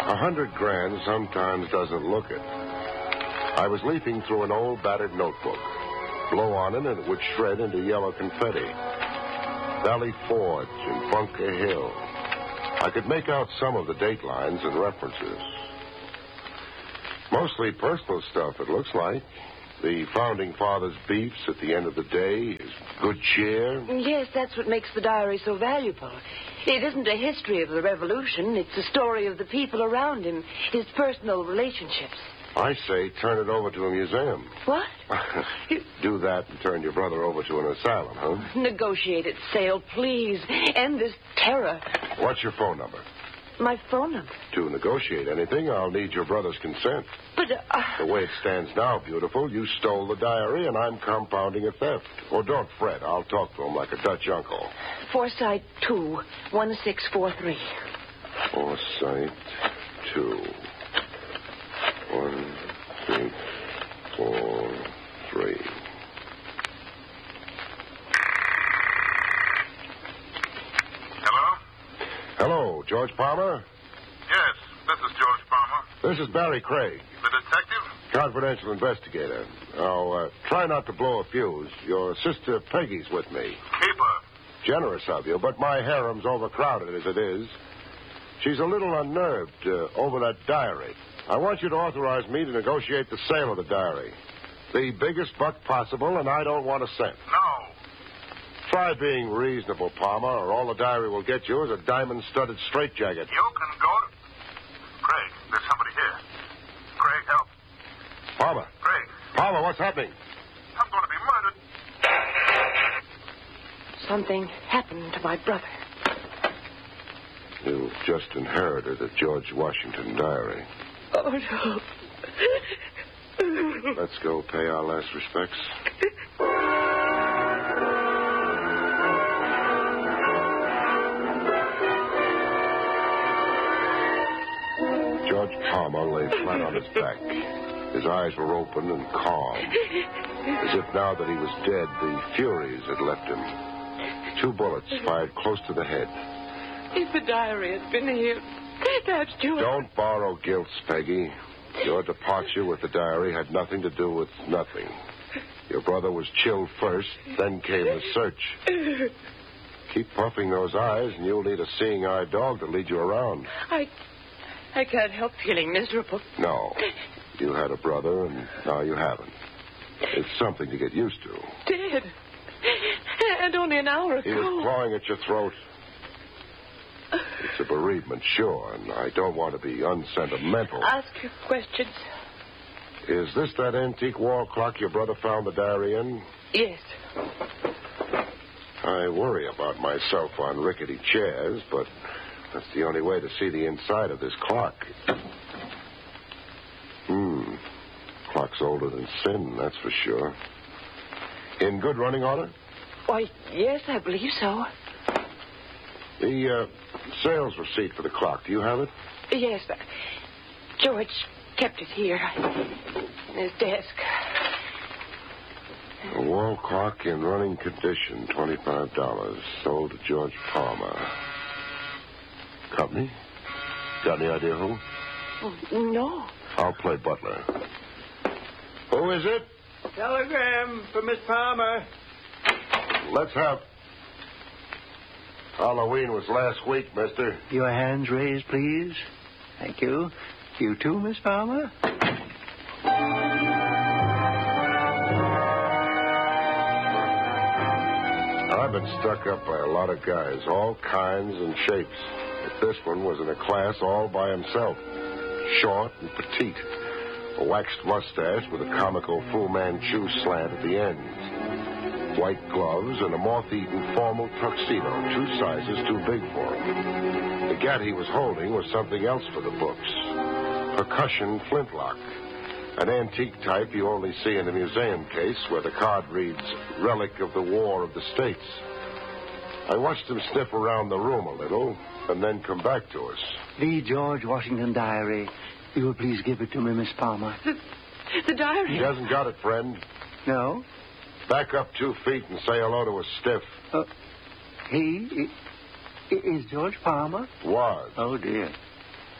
$100,000 sometimes doesn't look it. I was leafing through an old battered notebook. Blow on it and it would shred into yellow confetti. Valley Forge and Bunker Hill. I could make out some of the date lines and references. Mostly personal stuff, it looks like. The Founding Fathers' beefs at the end of the day, his good cheer. Yes, that's what makes the diary so valuable. It isn't a history of the Revolution. It's a story of the people around him, his personal relationships. I say turn it over to a museum. What? Do that and turn your brother over to an asylum, huh? Negotiate it, Sale, please. End this terror. What's your phone number? My phone number? To negotiate anything, I'll need your brother's consent. But, The way it stands now, beautiful, you stole the diary and I'm compounding a theft. Or don't fret, I'll talk to him like a Dutch uncle. Forsyth 2, 1643. Forsyth 2, 1643. Hello, George Palmer? Yes, this is George Palmer. This is Barry Craig. The detective? Confidential investigator. Now, try not to blow a fuse. Your sister Peggy's with me. Keep her. Generous of you, but my harem's overcrowded as it is. She's a little unnerved over that diary. I want you to authorize me to negotiate the sale of the diary. The biggest buck possible, and I don't want a cent. No. Try being reasonable, Palmer, or all the diary will get you is a diamond-studded straitjacket. You can go to... Craig, there's somebody here. Craig, help. Palmer. Craig. Palmer, what's happening? I'm going to be murdered. Something happened to my brother. You've just inherited a George Washington diary. Oh, no. Let's go pay our last respects. George Palmer lay flat on his back. His eyes were open and calm. As if now that he was dead, the Furies had left him. 2 bullets fired close to the head. If the diary had been here, perhaps George... Don't borrow guilt, Peggy. Your departure with the diary had nothing to do with nothing. Your brother was chilled first, then came the search. Keep puffing those eyes, and you'll need a seeing-eye dog to lead you around. I can't help feeling miserable. No. You had a brother, and now you haven't. It's something to get used to. Dead. And only an hour ago. He was clawing at your throat. It's a bereavement, sure, and I don't want to be unsentimental. Ask your questions. Is this that antique wall clock your brother found the diary in? Yes. I worry about myself on rickety chairs, but that's the only way to see the inside of this clock. Clock's older than sin, that's for sure. In good running order? Why, yes, I believe so. The sales receipt for the clock, do you have it? Yes, but George kept it here in his desk. A wall clock in running condition, $25, sold to George Palmer. Company? Got any idea who? Oh, no. I'll play butler. Who is it? Telegram for Miss Palmer. Let's have... Halloween was last week, mister. Your hands raised, please. Thank you. You too, Miss Palmer? I've been stuck up by a lot of guys, all kinds and shapes. But this one was in a class all by himself. Short and petite. A waxed mustache with a comical Fu Manchu slant at the ends. White gloves and a moth-eaten formal tuxedo, 2 sizes too big for him. The gat he was holding was something else for the books. Percussion flintlock. An antique type you only see in a museum case where the card reads, Relic of the War of the States. I watched him sniff around the room a little and then come back to us. The George Washington diary. You will please give it to me, Miss Palmer. The diary? He hasn't got it, friend. No? Back up 2 feet and say hello to a stiff. He is George Palmer? Was. Oh, dear.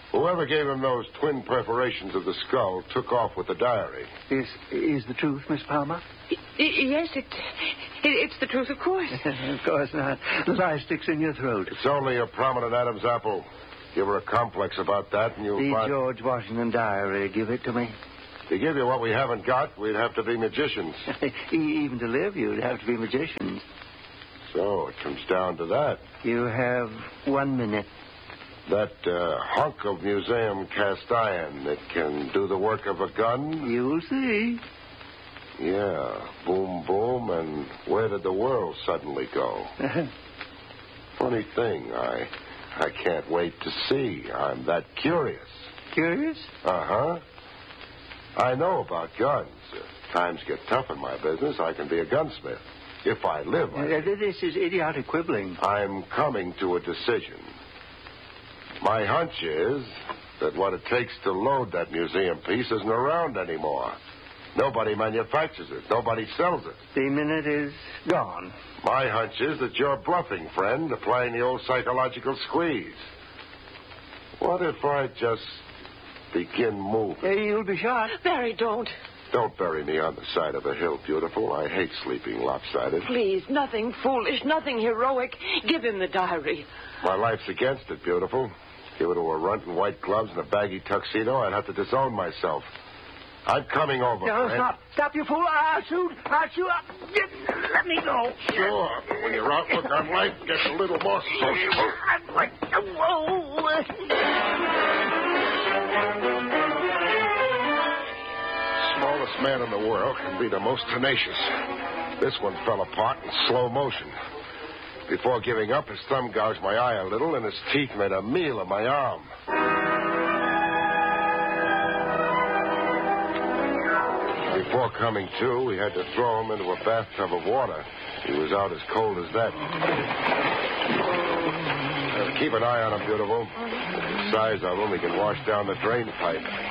Whoever gave him those twin perforations of the skull took off with the diary. This is the truth, Miss Palmer? Yes, it's the truth, of course. Of course not. The lie sticks in your throat. It's only a prominent Adam's apple. Give her a complex about that, and you'll The find... George Washington diary. Give it to me. To give you what we haven't got, we'd have to be magicians. Even to live, you'd have to be magicians. So it comes down to that. You have 1 minute. That hunk of museum cast iron that can do the work of a gun? You'll see. Yeah. Boom, boom, and where did the world suddenly go? Funny thing, I can't wait to see. I'm that curious. Curious? Uh-huh. I know about guns. If times get tough in my business, I can be a gunsmith. If I live, This is idiotic quibbling. I'm coming to a decision. My hunch is that what it takes to load that museum piece isn't around anymore. Nobody manufactures it. Nobody sells it. The minute is gone. My hunch is that you're bluffing, friend, applying the old psychological squeeze. What if I just begin moving? You'll be shot. Barry, don't. Don't bury me on the side of a hill, beautiful. I hate sleeping lopsided. Please, nothing foolish, nothing heroic. Give him the diary. My life's against it, beautiful. Give it to a runt in white gloves and a baggy tuxedo, I'd have to disown myself. I'm coming over. No, friend. stop. Stop, you fool. I'll shoot. Let me go. Sure. When your outlook on life gets a little more sociable. Smallest man in the world can be the most tenacious. This one fell apart in slow motion. Before giving up, his thumb gouged my eye a little, and his teeth made a meal of my arm. Before coming to, we had to throw him into a bathtub of water. He was out as cold as that. Keep an eye on him, beautiful. The size of him, he can wash down the drain pipe.